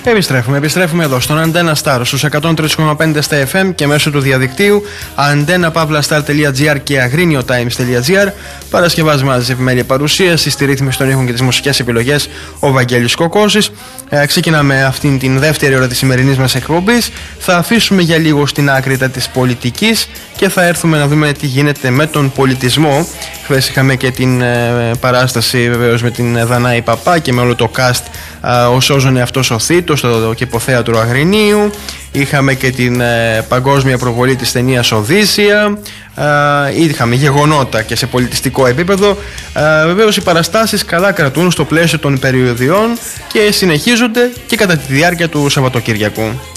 Επιστρέφουμε εδώ στον Αντένα Star στους 103,5 στα FM και μέσω του διαδικτύου antenna-star.gr και agriniotimes.gr. Παρασκευάζει μαζί επιμέλεια παρουσίαση, στη ρύθμιση των ήχων και τις μουσικές επιλογές ο Βαγγέλης Κοκώσης. Ξεκινάμε αυτήν την δεύτερη ώρα της σημερινής μας εκπομπής. Θα αφήσουμε για λίγο στην άκρη της πολιτικής και θα έρθουμε να δούμε τι γίνεται με τον πολιτισμό. Χθες είχαμε και την παράσταση βεβαίως με την Δανάη Παπά και με όλο το cast «Ο Σώζον Εαυτός ο Θήτος» στο Κηποθέατρο Αγρινίου. Είχαμε και την παγκόσμια προβολή της ταινίας Οδύσσεια. Είχαμε γεγονότα και σε πολιτιστικό επίπεδο. Βεβαίως οι παραστάσεις καλά κρατούν στο πλαίσιο των περιοδιών και συνεχίζονται και κατά τη διάρκεια του Σαββατοκύριακου.